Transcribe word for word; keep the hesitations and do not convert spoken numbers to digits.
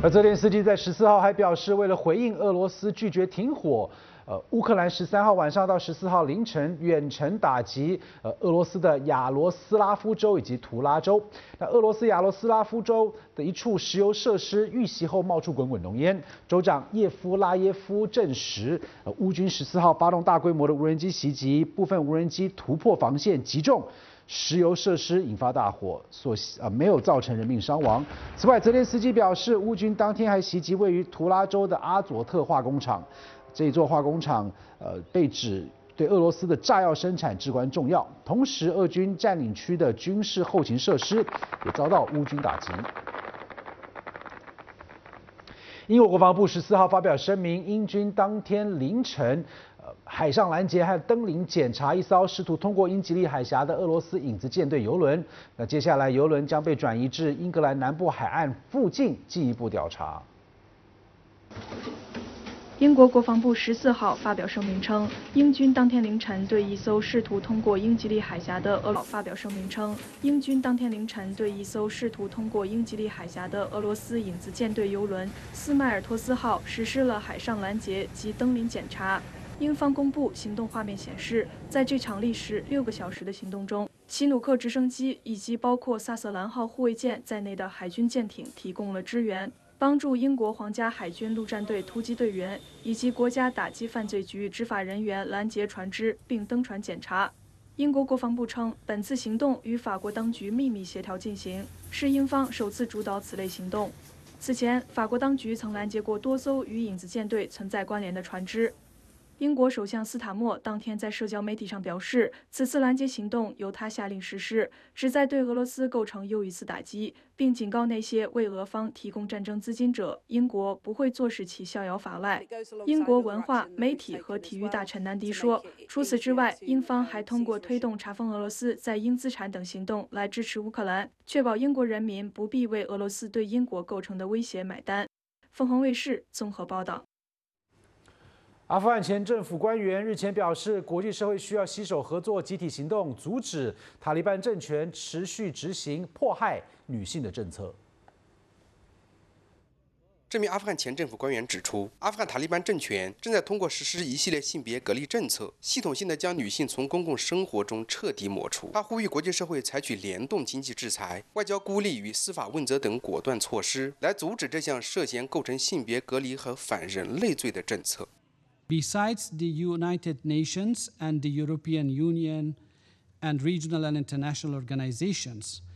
而泽连斯基在十四号还表示，为了回应俄罗斯拒绝停火，呃，乌克兰十三号晚上到十四号凌晨远程打击呃俄罗斯的亚罗斯拉夫州以及图拉州。那俄罗斯亚罗斯拉夫州的一处石油设施遇袭后冒出滚滚浓烟，州长叶夫拉耶夫证实，呃，乌军十四号发动大规模的无人机袭击，部分无人机突破防线击中石油设施，引发大火，所啊没有造成人命伤亡。此外，泽连斯基表示，乌军当天还袭击位于图拉州的阿佐特化工厂。这一座化工厂，呃，被指对俄罗斯的炸药生产至关重要。同时，俄军占领区的军事后勤设施也遭到乌军打击。英国国防部十四号发表声明，英军当天凌晨，呃，海上拦截和登临检查一艘试图通过英吉利海峡的俄罗斯影子舰队油轮。那接下来，油轮将被转移至英格兰南部海岸附近进一步调查。 英国国防部十四号发表声明称，英军当天凌晨对一艘试图通过英吉利海峡的俄发表声明称，英军当天凌晨对一艘试图通过英吉利海峡的俄罗斯影子舰队油轮斯迈尔托斯号实施了海上拦截及登临检查。英方公布行动画面显示，在这场历时六个小时的行动中，奇努克直升机以及包括萨瑟兰号护卫舰在内的海军舰艇提供了支援。帮助英国皇家海军陆战队突击队员以及国家打击犯罪局执法人员拦截船只并登船检查。英国国防部称，本次行动与法国当局秘密协调进行，是英方首次主导此类行动。此前，法国当局曾拦截过多艘与影子舰队存在关联的船只。英国首相斯塔默当天在社交媒体上表示，此次拦截行动由他下令实施，旨在对俄罗斯构成又一次打击，并警告那些为俄方提供战争资金者，英国不会坐视其逍遥法外。英国文化、媒体和体育大臣南迪说，除此之外，英方还通过推动查封俄罗斯在英资产等行动来支持乌克兰，确保英国人民不必为俄罗斯对英国构成的威胁买单。凤凰卫视综合报道。 阿富汗前政府官员日前表示，国际社会需要携手合作，集体行动，阻止塔利班政权持续执行迫害女性的政策。 这名阿富汗前政府官员指出，阿富汗塔利班政权正在通过实施一系列性别隔离政策，系统性的将女性从公共生活中彻底抹除。他呼吁国际社会采取联动经济制裁、外交孤立与司法问责等果断措施，来阻止这项涉嫌构成性别隔离和反人类罪的政策。 Besides the United Nations and the European Union and regional and international organizations,